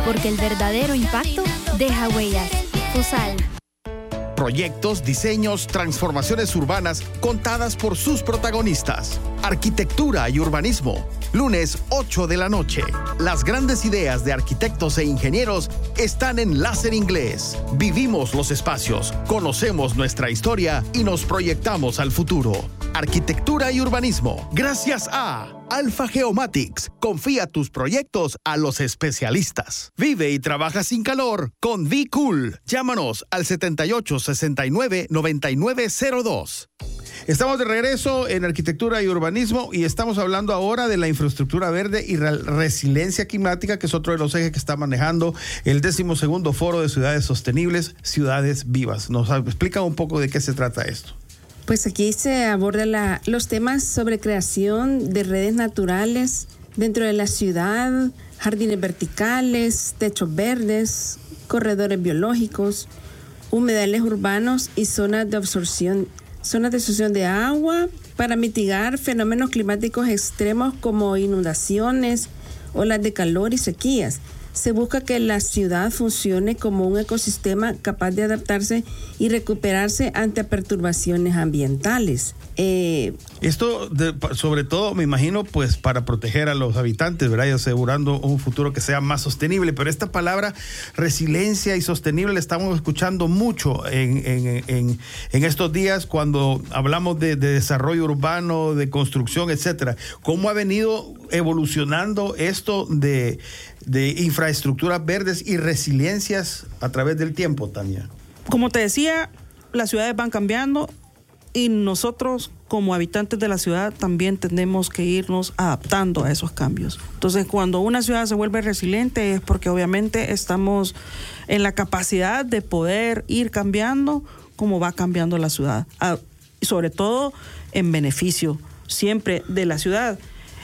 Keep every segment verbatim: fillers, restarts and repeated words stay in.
porque el verdadero impacto deja huellas. FUSAL. Proyectos, diseños, transformaciones urbanas contadas por sus protagonistas. Arquitectura y urbanismo. Lunes ocho de la noche. Las grandes ideas de arquitectos e ingenieros están en Láser Inglés. Vivimos los espacios, conocemos nuestra historia y nos proyectamos al futuro. Arquitectura y urbanismo. Gracias a Alpha Geomatics. Confía tus proyectos a los especialistas. Vive y trabaja sin calor con Be Cool. Llámanos al setenta y ocho, sesenta y nueve, noventa y nueve cero dos. Estamos de regreso en Arquitectura y Urbanismo y estamos hablando ahora de la infraestructura verde y la resiliencia climática, que es otro de los ejes que está manejando el decimosegundo Foro de Ciudades Sostenibles, Ciudades Vivas. ¿Nos explica un poco de qué se trata esto? Pues aquí se abordan la, los temas sobre creación de redes naturales dentro de la ciudad, jardines verticales, techos verdes, corredores biológicos, humedales urbanos y zonas de absorción, zonas de absorción de agua para mitigar fenómenos climáticos extremos como inundaciones, olas de calor y sequías. Se busca que la ciudad funcione como un ecosistema capaz de adaptarse y recuperarse ante perturbaciones ambientales. Eh, Esto, de, sobre todo, me imagino, pues para proteger a los habitantes, ¿verdad? Y asegurando un futuro que sea más sostenible. Pero esta palabra resiliencia y sostenible la estamos escuchando mucho en, en, en, en estos días cuando hablamos de, de desarrollo urbano, de construcción, etcétera. ¿Cómo ha venido evolucionando esto de, de infraestructuras verdes y resiliencias a través del tiempo, Tania? Como te decía, las ciudades van cambiando y nosotros como habitantes de la ciudad también tenemos que irnos adaptando a esos cambios. Entonces, cuando una ciudad se vuelve resiliente es porque obviamente estamos en la capacidad de poder ir cambiando como va cambiando la ciudad, y sobre todo en beneficio siempre de la ciudad.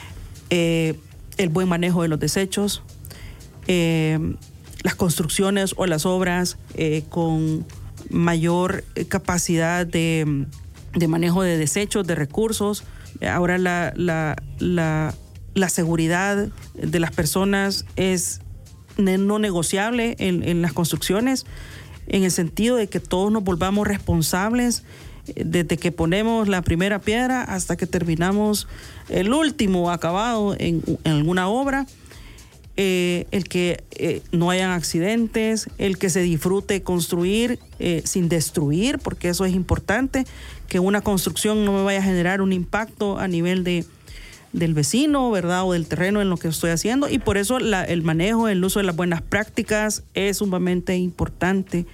Eh, el buen manejo de los desechos, eh, las construcciones o las obras eh, con mayor capacidad de, de manejo de desechos, de recursos. Ahora la, la, la, la seguridad de las personas es no negociable en, en las construcciones, en el sentido de que todos nos volvamos responsables desde que ponemos la primera piedra hasta que terminamos el último acabado en, en alguna obra. Eh, el que eh, no hayan accidentes, el que se disfrute construir eh, sin destruir, porque eso es importante, que una construcción no me vaya a generar un impacto a nivel de, del vecino, ¿verdad? O del terreno en lo que estoy haciendo, y por eso la, el manejo, el uso de las buenas prácticas es sumamente importante.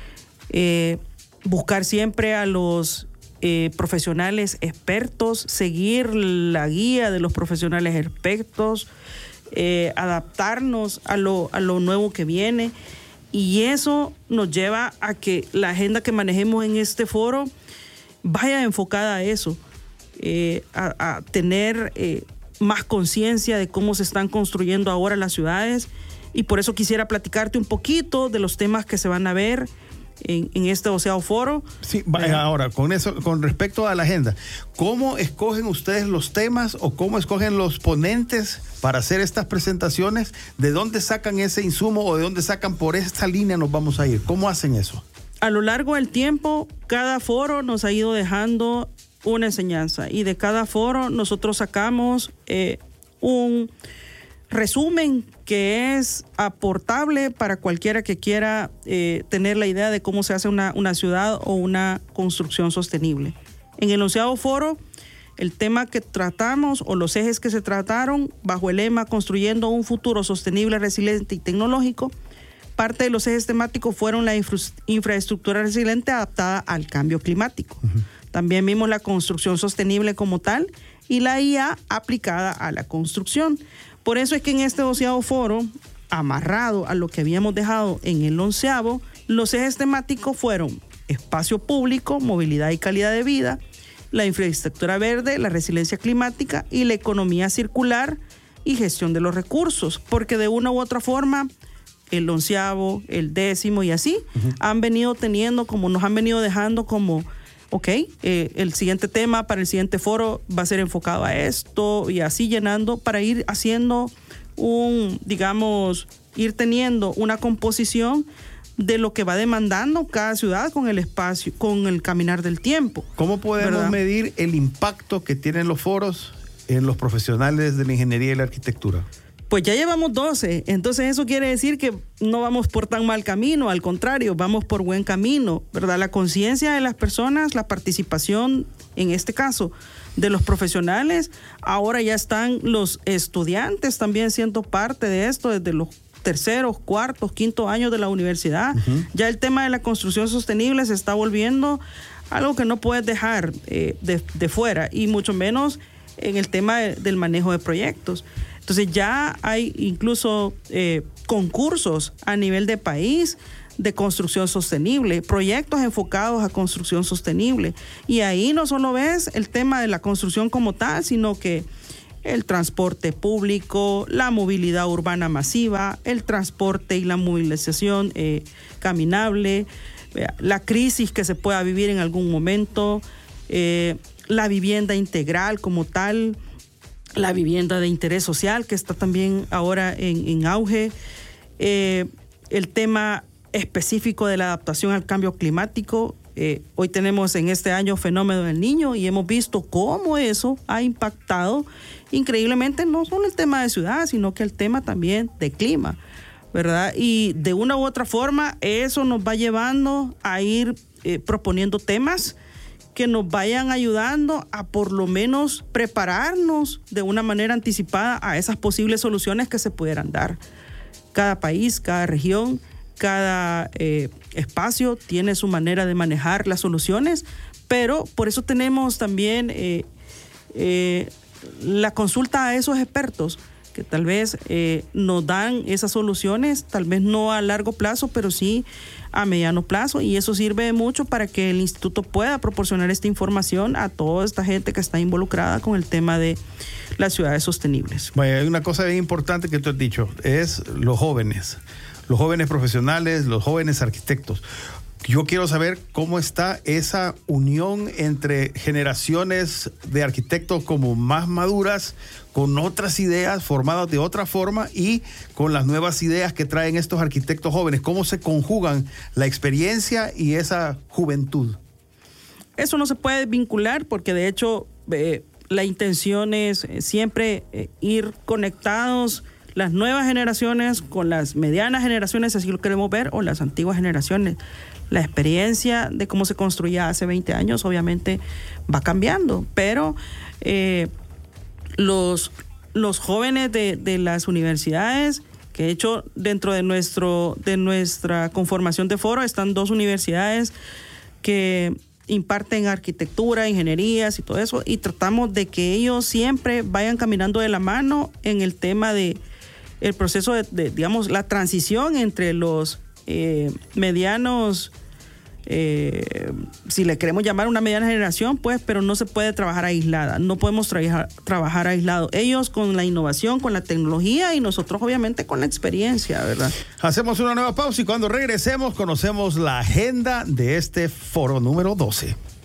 Eh, buscar siempre a los eh, profesionales expertos, seguir la guía de los profesionales expertos, Eh, adaptarnos a lo, a lo nuevo que viene, y eso nos lleva a que la agenda que manejemos en este foro vaya enfocada a eso, eh, a, a tener eh, más conciencia de cómo se están construyendo ahora las ciudades, y por eso quisiera platicarte un poquito de los temas que se van a ver en, en este doceavo foro. Sí, ahora, con eso, con respecto a la agenda, ¿cómo escogen ustedes los temas o cómo escogen los ponentes para hacer estas presentaciones? ¿De dónde sacan ese insumo o de dónde sacan por esta línea nos vamos a ir? ¿Cómo hacen eso? A lo largo del tiempo, cada foro nos ha ido dejando una enseñanza, y de cada foro nosotros sacamos eh, un resumen que es aportable para cualquiera que quiera eh, tener la idea de cómo se hace una, una ciudad o una construcción sostenible. En el onceavo foro, el tema que tratamos o los ejes que se trataron bajo el lema Construyendo un futuro sostenible, resiliente y tecnológico, parte de los ejes temáticos fueron la infra, infraestructura resiliente adaptada al cambio climático. Uh-huh. También vimos la construcción sostenible como tal y la I A aplicada a la construcción. Por eso es que en este doceavo foro, amarrado a lo que habíamos dejado en el onceavo, los ejes temáticos fueron espacio público, movilidad y calidad de vida, la infraestructura verde, la resiliencia climática y la economía circular y gestión de los recursos, porque de una u otra forma el onceavo, el décimo y así uh-huh. han venido teniendo, como nos han venido dejando como, ok, eh, el siguiente tema para el siguiente foro va a ser enfocado a esto, y así llenando para ir haciendo un, digamos, ir teniendo una composición de lo que va demandando cada ciudad con el espacio, con el caminar del tiempo. ¿Cómo podemos ¿verdad? medir el impacto que tienen los foros en los profesionales de la ingeniería y la arquitectura? Pues ya llevamos doce, entonces eso quiere decir que no vamos por tan mal camino, al contrario, vamos por buen camino, ¿verdad? La conciencia de las personas, la participación, en este caso, de los profesionales, ahora ya están los estudiantes también siendo parte de esto, desde los terceros, cuartos, quintos años de la universidad. Uh-huh. Ya el tema de la construcción sostenible se está volviendo algo que no puedes dejar eh, de, de fuera, y mucho menos en el tema de, del manejo de proyectos. Entonces ya hay incluso eh, concursos a nivel de país de construcción sostenible, proyectos enfocados a construcción sostenible. Y ahí no solo ves el tema de la construcción como tal, sino que el transporte público, la movilidad urbana masiva, el transporte y la movilización eh, caminable, la crisis que se pueda vivir en algún momento, eh, la vivienda integral como tal, la vivienda de interés social, que está también ahora en, en auge, eh, el tema específico de la adaptación al cambio climático. Eh, hoy tenemos en este año fenómeno del Niño y hemos visto cómo eso ha impactado increíblemente no solo el tema de ciudad, sino que el tema también de clima, ¿verdad? Y de una u otra forma eso nos va llevando a ir eh, proponiendo temas que nos vayan ayudando a por lo menos prepararnos de una manera anticipada a esas posibles soluciones que se pudieran dar. Cada país, cada región, cada eh, espacio tiene su manera de manejar las soluciones, pero por eso tenemos también eh, eh, la consulta a esos expertos que tal vez eh, nos dan esas soluciones, tal vez no a largo plazo, pero sí a mediano plazo, y eso sirve mucho para que el instituto pueda proporcionar esta información a toda esta gente que está involucrada con el tema de las ciudades sostenibles. Bueno, hay una cosa bien importante que tú has dicho, es los jóvenes, los jóvenes profesionales, los jóvenes arquitectos. Yo quiero saber cómo está esa unión entre generaciones de arquitectos como más maduras, con otras ideas formadas de otra forma, y con las nuevas ideas que traen estos arquitectos jóvenes. ¿Cómo se conjugan la experiencia y esa juventud? Eso no se puede vincular porque de hecho eh, la intención es siempre eh, ir conectados las nuevas generaciones con las medianas generaciones, así lo queremos ver, o las antiguas generaciones. La experiencia de cómo se construía hace veinte años obviamente va cambiando, pero eh, los, los jóvenes de, de las universidades, que de hecho dentro de, nuestro, de nuestra conformación de foro están dos universidades que imparten arquitectura, ingenierías y todo eso, y tratamos de que ellos siempre vayan caminando de la mano en el tema de el proceso de, de digamos, la transición entre los eh, medianos, eh, si le queremos llamar una mediana generación, pues, pero no se puede trabajar aislada, no podemos tra- trabajar aislado. Ellos con la innovación, con la tecnología, y nosotros obviamente con la experiencia, ¿verdad? Hacemos una nueva pausa y cuando regresemos conocemos la agenda de este foro número doce.